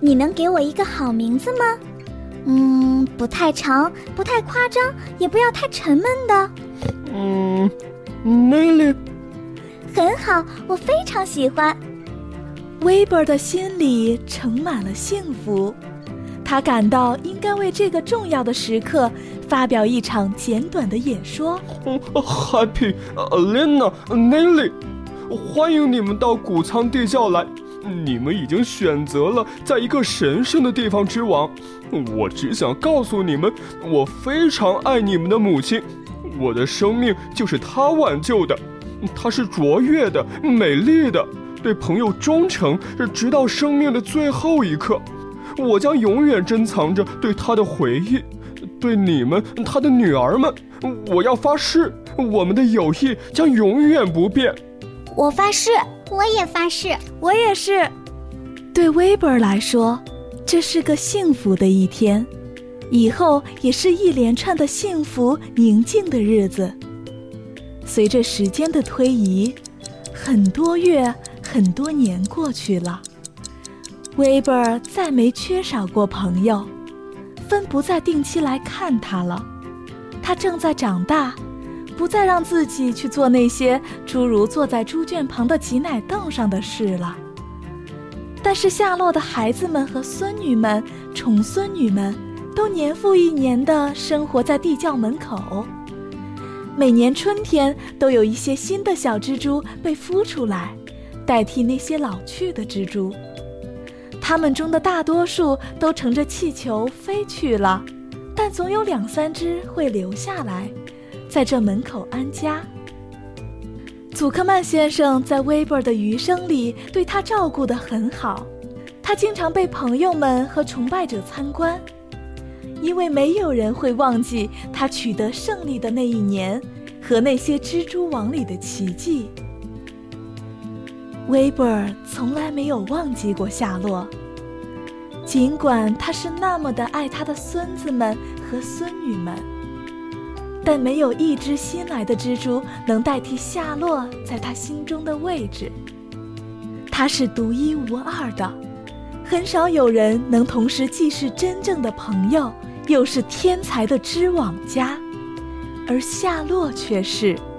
你能给我一个好名字吗？不太长，不太夸张，也不要太沉闷的。 Nelly。 很好，我非常喜欢。 威伯的心里盛满了幸福，他感到应该为这个重要的时刻发表一场简短的演说。 Happy, Lena, Nelly， 欢迎你们到谷仓地窖来。你们已经选择了在一个神圣的地方之王。我只想告诉你们，我非常爱你们的母亲。我的生命就是她挽救的，她是卓越的、美丽的，对朋友忠诚，直到生命的最后一刻。我将永远珍藏着对她的回忆。对你们，她的女儿们，我要发誓，我们的友谊将永远不变。 我发誓。我也发誓。 我也是。对威伯来说，这是个幸福的一天，以后也是一连串的幸福宁静的日子。随着时间的推移，很多月很多年过去了，威伯再没缺少过朋友，芬不再定期来看他了。他正在长大，不再让自己去做那些诸如坐在猪圈旁的挤奶凳上的事了。但是夏洛的孩子们和孙女们、重孙女们都年复一年地生活在地窖门口。每年春天都有一些新的小蜘蛛被孵出来，代替那些老去的蜘蛛。它们中的大多数都乘着气球飞去了，但总有2-3只会留下来，在这门口安家。祖克曼先生在威伯的余生里对他照顾得很好，他经常被朋友们和崇拜者参观，因为没有人会忘记他取得胜利的那一年和那些蜘蛛网里的奇迹。威伯从来没有忘记过夏洛，尽管他是那么的爱他的孙子们和孙女们，但没有一只新来的蜘蛛能代替夏洛在他心中的位置。他是独一无二的，很少有人能同时既是真正的朋友，又是天才的织网家，而夏洛却是。